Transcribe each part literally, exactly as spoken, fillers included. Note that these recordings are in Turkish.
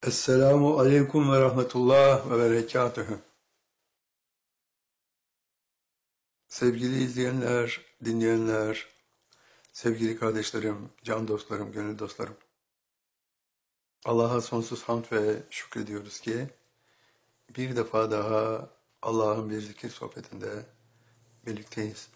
Esselamu aleyküm ve rahmetullah ve berekatühü. Sevgili izleyenler, dinleyenler, sevgili kardeşlerim, can dostlarım, gönül dostlarım. Allah'a sonsuz hamd ve şükrediyoruz ki bir defa daha Allah'ın bir zikir sohbetinde birlikteyiz.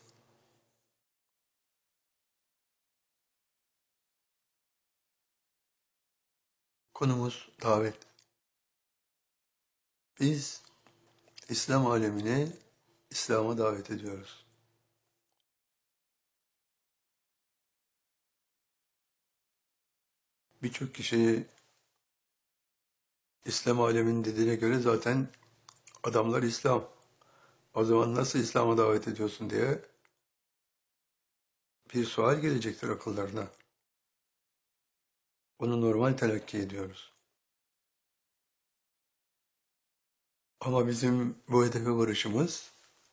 Konumuz davet. Biz İslam alemini İslam'a davet ediyoruz. Birçok kişi İslam aleminin dediğine göre zaten adamlar İslam. O zaman nasıl İslam'a davet ediyorsun diye bir sual gelecektir akıllarına. Onu normal telakki ediyoruz. Ama bizim bu hedefe varışımız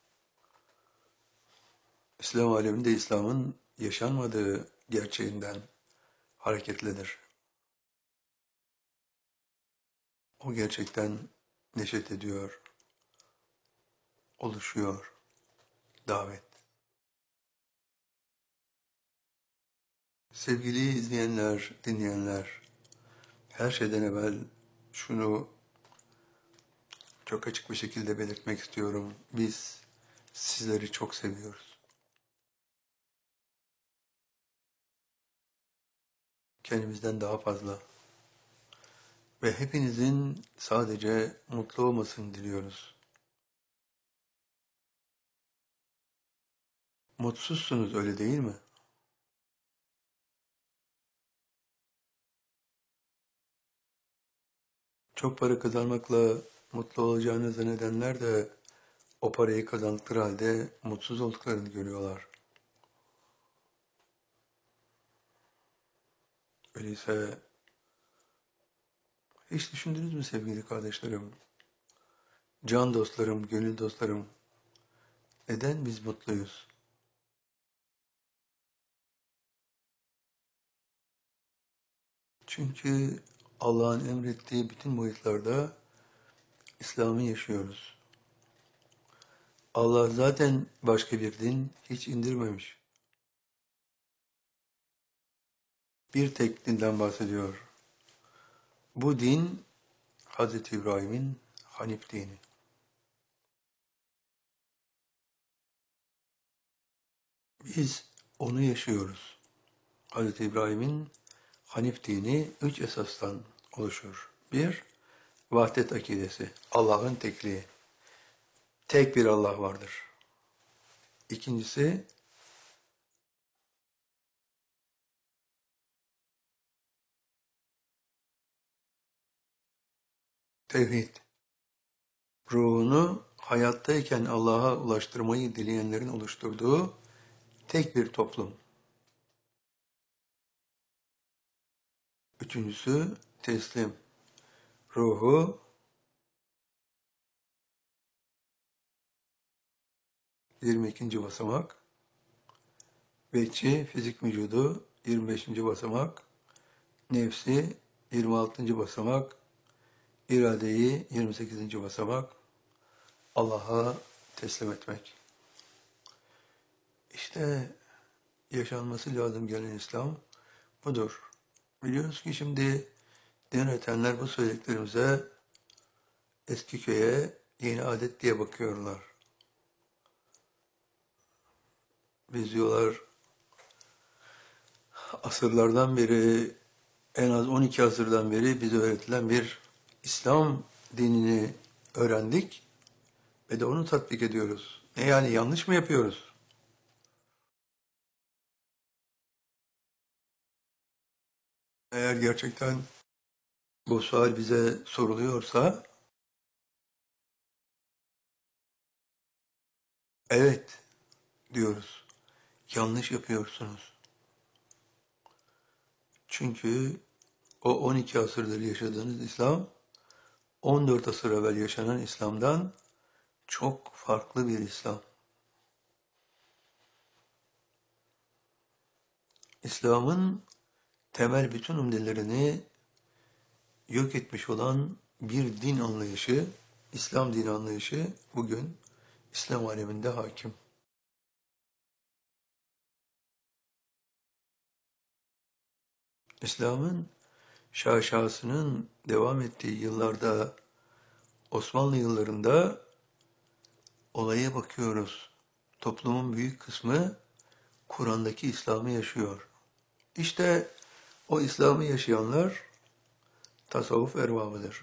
İslam aleminde İslam'ın yaşanmadığı gerçeğinden hareketlidir. O gerçekten neşet ediyor, oluşuyor davet. Sevgili izleyenler, dinleyenler, her şeyden evvel şunu çok açık bir şekilde belirtmek istiyorum. Biz sizleri çok seviyoruz. Kendimizden daha fazla. Ve hepinizin sadece mutlu olmasını diliyoruz. Mutsuzsunuz öyle değil mi? Çok para kazanmakla mutlu olacağını zannedenler de o parayı kazandıkları halde mutsuz olduklarını görüyorlar. Öyleyse hiç düşündünüz mü sevgili kardeşlerim, can dostlarım, gönül dostlarım, neden biz mutluyuz? Çünkü Allah'ın emrettiği bütün boyutlarda İslam'ı yaşıyoruz. Allah zaten başka bir din hiç indirmemiş. Bir tek dinden bahsediyor. Bu din Hazreti İbrahim'in Hanif dini. Biz onu yaşıyoruz. Hazreti İbrahim'in Hanif dini üç esastan oluşur. Bir, vahdet akidesi, Allah'ın tekliği. Tek bir Allah vardır. İkincisi, tevhid. Ruhunu hayattayken Allah'a ulaştırmayı dileyenlerin oluşturduğu tek bir toplum. Üçüncüsü, teslim. Ruhu yirmi ikinci basamak, bekçi fizik vücudu yirmi beşinci basamak, nefsi yirmi altıncı basamak, iradeyi yirmi sekizinci basamak, Allah'a teslim etmek. İşte yaşanması lazım gelen İslam budur. Biliyoruz ki şimdi yönetenler bu söylediklerimize eski köye yeni adet diye bakıyorlar. Biz diyorlar asırlardan beri, en az on iki asırdan beri bize öğretilen bir İslam dinini öğrendik ve de onu tatbik ediyoruz. Ne yani yanlış mı yapıyoruz? Eğer gerçekten bu sual bize soruluyorsa, evet diyoruz. Yanlış yapıyorsunuz. Çünkü o on iki asırdır yaşadığınız İslam, on dört asır evvel yaşanan İslam'dan çok farklı bir İslam. İslam'ın temel bütün umdelerini yok etmiş olan bir din anlayışı, İslam din anlayışı bugün İslam aleminde hakim. İslam'ın şaşasının devam ettiği yıllarda, Osmanlı yıllarında olaya bakıyoruz. Toplumun büyük kısmı Kur'an'daki İslam'ı yaşıyor. İşte o İslam'ı yaşayanlar tasavvuf erbabıdır.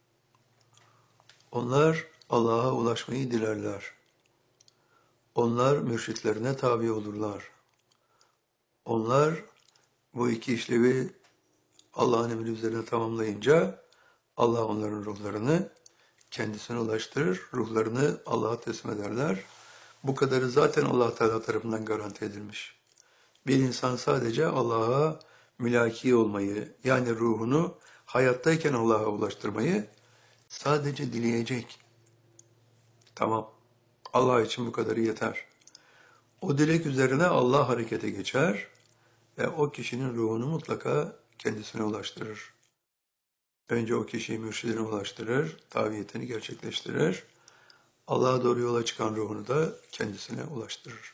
Onlar Allah'a ulaşmayı dilerler. Onlar mürşitlerine tabi olurlar. Onlar bu iki işlevi Allah'ın emri üzerine tamamlayınca Allah onların ruhlarını kendisine ulaştırır, ruhlarını Allah'a teslim ederler. Bu kadarı zaten Allah Teala tarafından garanti edilmiş. Bir insan sadece Allah'a mülaki olmayı, yani ruhunu hayattayken Allah'a ulaştırmayı sadece dileyecek. Tamam, Allah için bu kadarı yeter. O dilek üzerine Allah harekete geçer ve o kişinin ruhunu mutlaka kendisine ulaştırır. Önce o kişiyi mürşidine ulaştırır, taviyetini gerçekleştirir. Allah'a doğru yola çıkan ruhunu da kendisine ulaştırır.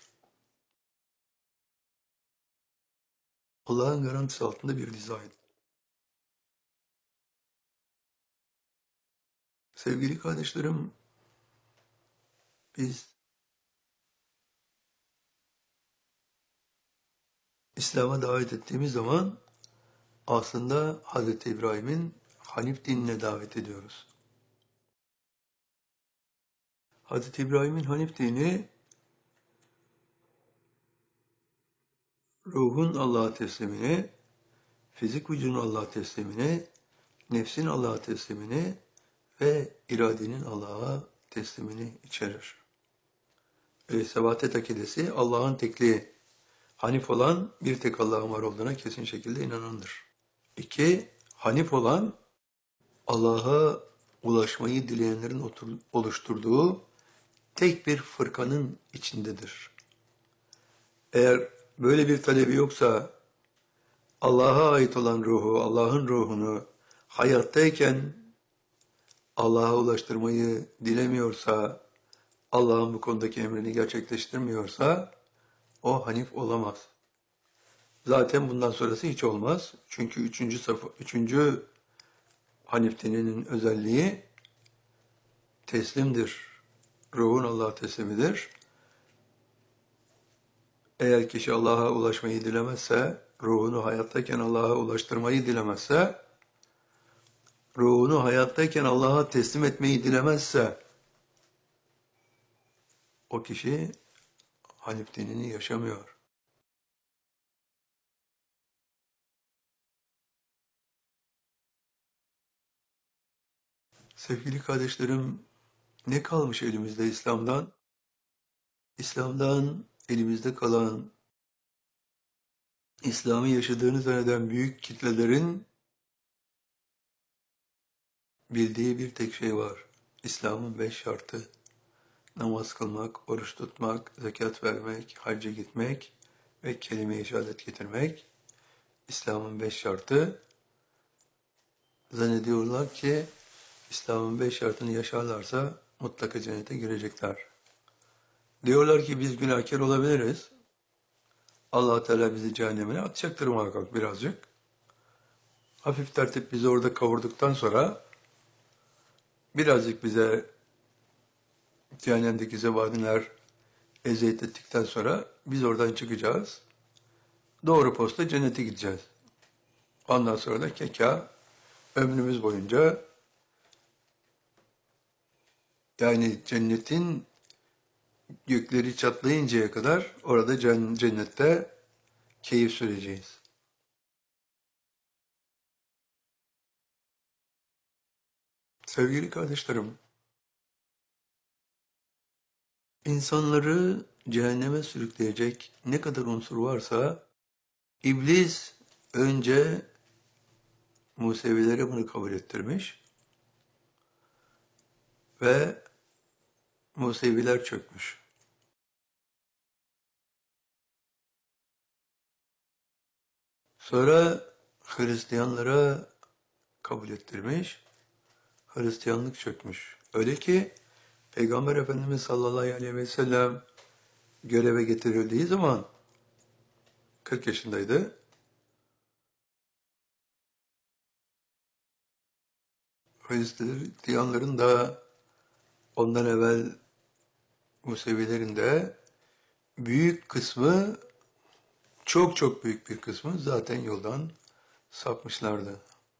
Allah'ın garantisi altında bir dizayn. Sevgili kardeşlerim, biz İslam'a davet ettiğimiz zaman aslında Hazreti İbrahim'in Hanif dinine davet ediyoruz. Hazreti İbrahim'in Hanif dini, ruhun Allah'a teslimini, fizik vücudun Allah'a teslimini, nefsin Allah'a teslimini ve iradenin Allah'a teslimini içerir. E, sebatet akidesi Allah'ın tekliği, Hanif olan bir tek Allah'ın var olduğuna kesin şekilde inanandır. İki, Hanif olan Allah'a ulaşmayı dileyenlerin oluşturduğu tek bir fırkanın içindedir. Eğer böyle bir talebi yoksa, Allah'a ait olan ruhu, Allah'ın ruhunu hayattayken Allah'a ulaştırmayı dilemiyorsa, Allah'ın bu konudaki emrini gerçekleştirmiyorsa, o Hanif olamaz. Zaten bundan sonrası hiç olmaz. Çünkü üçüncü, safı, üçüncü Hanif dininin özelliği teslimdir. Ruhun Allah'a teslimidir. Eğer kişi Allah'a ulaşmayı dilemezse, ruhunu hayattayken Allah'a ulaştırmayı dilemezse, ruhunu hayattayken Allah'a teslim etmeyi dilemezse, o kişi Hanif dinini yaşamıyor. Sevgili kardeşlerim, ne kalmış elimizde İslam'dan? İslam'dan elimizde kalan, İslam'ı yaşadığını zanneden büyük kitlelerin bildiği bir tek şey var. İslam'ın beş şartı. Namaz kılmak, oruç tutmak, zekat vermek, hacca gitmek ve kelime-i şehadet getirmek. İslam'ın beş şartı. Zannediyorlar ki İslam'ın beş şartını yaşarlarsa mutlaka cennete girecekler. Diyorlar ki biz günahkar olabiliriz. Allah Teala bizi cehennemine atacaktır muhakkak birazcık. Hafif tertip bizi orada kavurduktan sonra birazcık bize cehennemdeki zebaniler eziyet ettikten sonra biz oradan çıkacağız. Doğru posta cennete gideceğiz. Ondan sonra da keka ömrümüz boyunca, yani cennetin gökleri çatlayıncaya kadar orada cennette keyif süreceğiz. Sevgili kardeşlerim, insanları cehenneme sürükleyecek ne kadar unsur varsa, İblis önce Musevilere bunu kabul ettirmiş ve Museviler çökmüş. Sonra Hristiyanlara kabul ettirmiş, Hristiyanlık çökmüş. Öyle ki Peygamber Efendimiz sallallahu aleyhi ve sellem göreve getirildiği zaman kırk yaşındaydı. Hristiyanların da ondan evvel Musevilerin de büyük kısmı, çok çok büyük bir kısmı zaten yoldan sapmışlardı.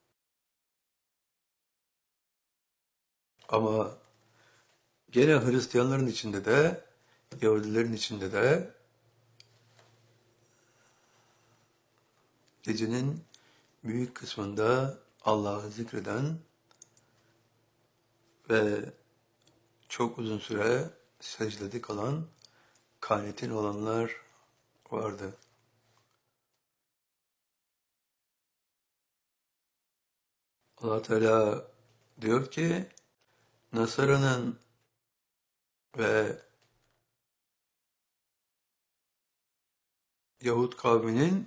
Ama gene Hristiyanların içinde de, Yahudilerin içinde de gecenin büyük kısmında Allah'ı zikreden ve çok uzun süre secdede kalan, kanetin olanlar vardı. Allah Teala diyor ki, Nasara'nın ve Yahud kavminin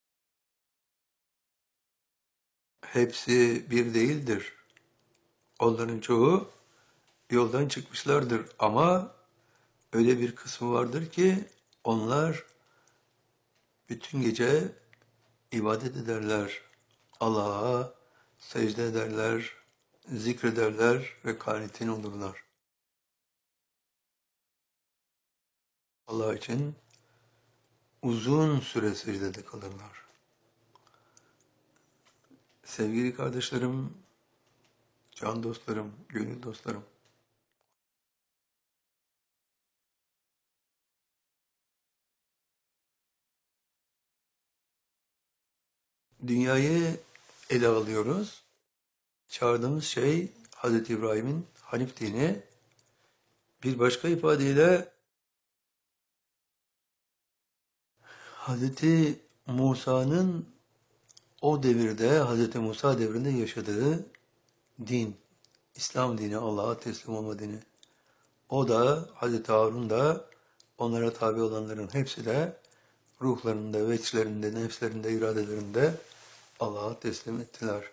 hepsi bir değildir. Onların çoğu yoldan çıkmışlardır ama öyle bir kısmı vardır ki onlar bütün gece ibadet ederler. Allah'a secde ederler, zikrederler ve kanitin olurlar. Allah için uzun süre secdede kalırlar. Sevgili kardeşlerim, can dostlarım, gönül dostlarım, dünyayı ele alıyoruz. Çağırdığımız şey Hz. İbrahim'in Hanif dini, bir başka ifadeyle Hz. Musa'nın o devirde, Hz. Musa devrinde yaşadığı din, İslam dini, Allah'a teslim olma dini. O da, Hz. Harun da, onlara tabi olanların hepsi de ruhlarında, veçlerinde, nefslerinde, iradelerinde Allah'a teslim ettiler.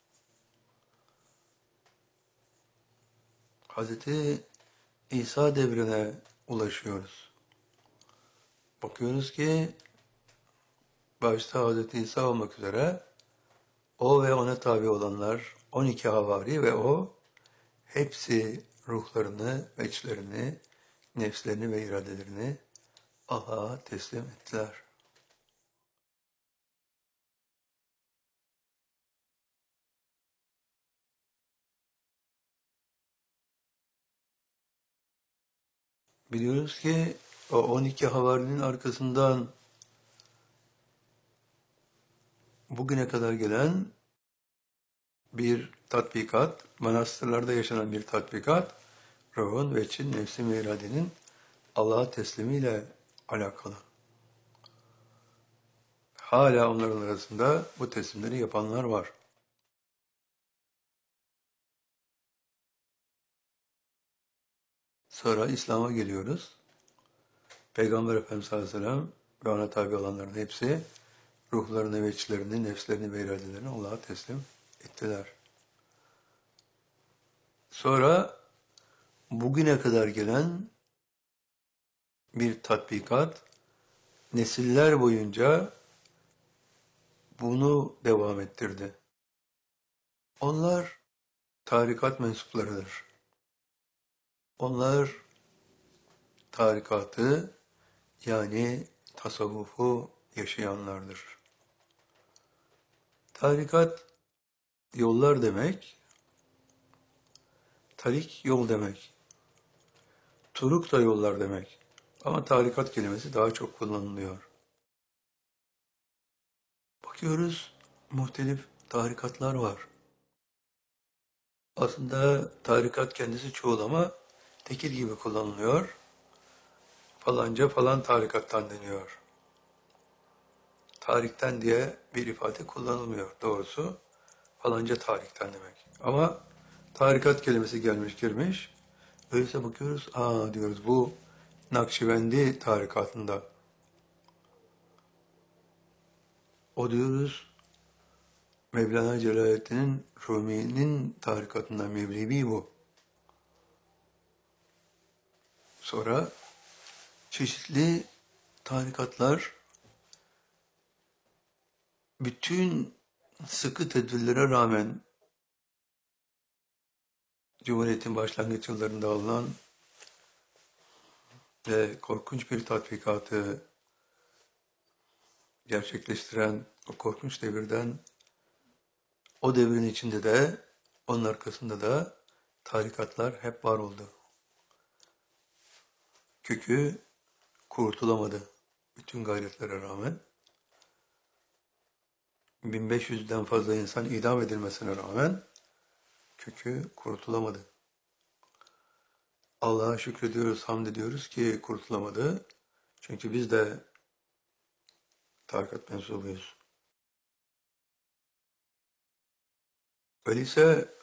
Hz. İsa devrine ulaşıyoruz. Bakıyoruz ki başta Hz. İsa olmak üzere o ve ona tabi olanlar, on iki havari ve o hepsi ruhlarını, veçlerini, nefslerini ve iradelerini Allah'a teslim ettiler. Biliyoruz ki o on iki havarinin arkasından bugüne kadar gelen bir tatbikat, manastırlarda yaşanan bir tatbikat, ruhun, veçin, nefsin ve iradenin Allah'a teslimiyle alakalı. Hala onların arasında bu teslimleri yapanlar var. Sonra İslam'a geliyoruz. Peygamber Efendimiz sallallahu aleyhi ve sellem ve ona tabi olanların hepsi ruhlarını, veçlerini, nefslerini ve iradelerini Allah'a teslim ettiler. Sonra bugüne kadar gelen bir tatbikat, nesiller boyunca bunu devam ettirdi. Onlar tarikat mensuplarıdır. Onlar tarikatı, yani tasavvufu yaşayanlardır. Tarikat yollar demek, tarik yol demek, turuk da yollar demek. Ama tarikat kelimesi daha çok kullanılıyor. Bakıyoruz, muhtelif tarikatlar var. Aslında tarikat kendisi çoğul ama tekil gibi kullanılıyor. Falanca falan tarikattan deniyor. Tarikten diye bir ifade kullanılmıyor doğrusu. Falanca tarikten demek. Ama tarikat kelimesi gelmiş girmiş. Öyleyse bakıyoruz, aa diyoruz bu Nakşibendi tarikatında. O diyoruz Mevlana Celaleddin Rumi'nin tarikatından Mevlevi bu. Sonra çeşitli tarikatlar bütün sıkı tedbirlere rağmen Cumhuriyet'in başlangıç yıllarında alınan ve korkunç bir tatbikatı gerçekleştiren o korkunç devirden, o devrin içinde de, onun arkasında da tarikatlar hep var oldu. Kökü kurtulamadı bütün gayretlere rağmen. bin beş yüzden fazla insan idam edilmesine rağmen kökü kurtulamadı. Allah'a şükrediyoruz, hamd ediyoruz ki kurtulamadı. Çünkü biz de tarikat mensubuyuz. Öyleyse